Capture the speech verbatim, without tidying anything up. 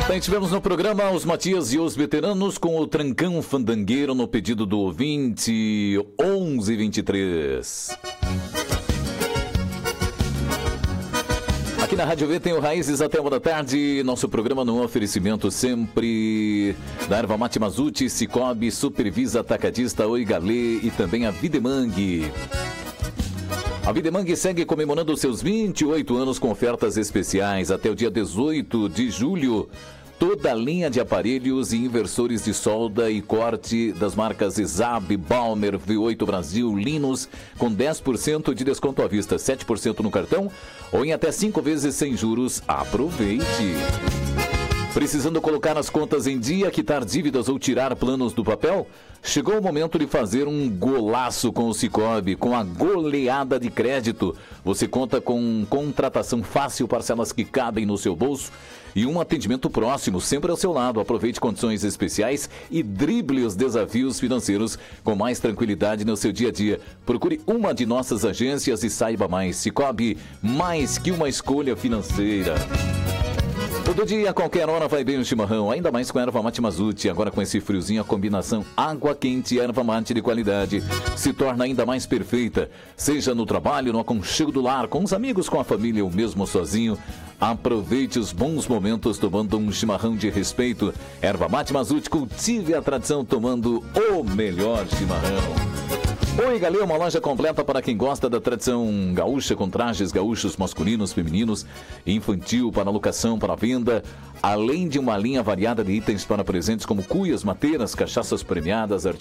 Bem, tivemos no programa os Matias e os Veteranos com o Trancão Fandangueiro no pedido do ouvinte onze vinte e três. Aqui na Rádio V tem o Raízes até uma da tarde. Nosso programa no oferecimento sempre da Erva Mate Mazute, Cicobi, Supervisa Atacadista, Oi Galê e também a Videmang. A Videmang segue comemorando seus vinte e oito anos com ofertas especiais até o dia dezoito de julho. Toda a linha de aparelhos e inversores de solda e corte das marcas Zab, Balmer, V oito Brasil, Linus, com dez por cento de desconto à vista, sete por cento no cartão ou em até cinco vezes sem juros. Aproveite! Precisando colocar as contas em dia, quitar dívidas ou tirar planos do papel? Chegou o momento de fazer um golaço com o Cicobi, com a goleada de crédito. Você conta com contratação fácil, parcelas que cabem no seu bolso e um atendimento próximo, sempre ao seu lado. Aproveite condições especiais e drible os desafios financeiros com mais tranquilidade no seu dia a dia. Procure uma de nossas agências e saiba mais. Cicobi, mais que uma escolha financeira. Todo dia, a qualquer hora, vai bem o chimarrão, ainda mais com a Erva Mate Mazute. Agora com esse friozinho, a combinação água quente e erva mate de qualidade se torna ainda mais perfeita. Seja no trabalho, no aconchego do lar, com os amigos, com a família ou mesmo sozinho. Aproveite os bons momentos tomando um chimarrão de respeito. Erva Mate Mazute, cultive a tradição tomando o melhor chimarrão. Oi Galê, uma loja completa para quem gosta da tradição gaúcha, com trajes gaúchos masculinos, femininos, infantil, para locação, para venda, além de uma linha variada de itens para presentes como cuias, mateiras, cachaças premiadas, artigos